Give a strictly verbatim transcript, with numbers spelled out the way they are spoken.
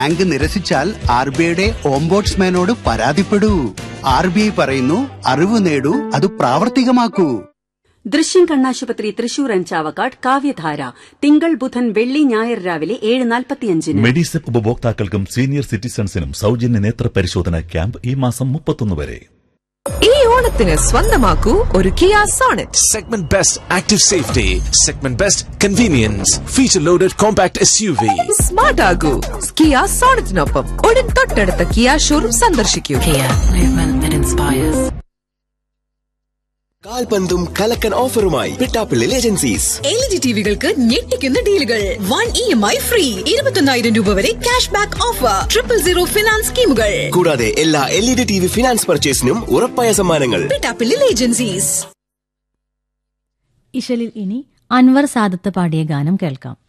Bank നിരസിച്ചാൽ R B ഐയുടെ ഓംബോഡ്സ്മാനോട് പരാതിപ്പെടൂ. R B I പറയുന്നു, അറിവ് നേടൂ, അത് പ്രാവർത്തികമാക്കൂ. ദൃശ്യം കണ്ണാശുപത്രി തൃശൂർ ആൻഡ് ചാവക്കാട് കാവ്യധാര തിങ്കൾ ബുധൻ വെള്ളി ഞായർ രാവിലെ ഏഴ് നാൽപ്പത്തിയഞ്ചിന്. മെഡിസെപ് ഉപഭോക്താക്കൾക്കും സീനിയർ സിറ്റിസൺസിനും സൗജന്യ നേത്ര പരിശോധന ക്യാമ്പ് ഈ മാസം മുപ്പത്തൊന്ന് വരെ. ഈ ഓണത്തിന് സ്വന്തമാക്കൂ ഒരു Kia Sonet. Segment Best Active Safety, Segment Best Convenience, Feature Loaded Compact S U V. Smart ആകൂ Kia സോണറ്റിനൊപ്പം ഉടൻ തൊട്ടടുത്ത കിയ ഷോറൂം സന്ദർശിക്കൂ. Kia, movement that inspires. കാൽപന്തും കലക്കൻ ഓഫറുമായി Pittappillil agencies. L E D ടിവികൾക്ക് ഞെട്ടിക്കുന്ന ഡീലുകൾ. One E M I free, ഇരുപത്തൊന്നായിരം രൂപ വരെ cash back offer, triple zero finance സ്കീമുകൾ. കൂടാതെ എല്ലാ L E D T V finance പർച്ചേസിനും ഉറപ്പായ സമ്മാനങ്ങൾ. പിട്ടാപ്പിള്ളിൽ ഏജൻസീസ്. ഇശലിൽ ഇനി അൻവർ സാദത്ത് പാടിയ ഗാനം കേൾക്കാം.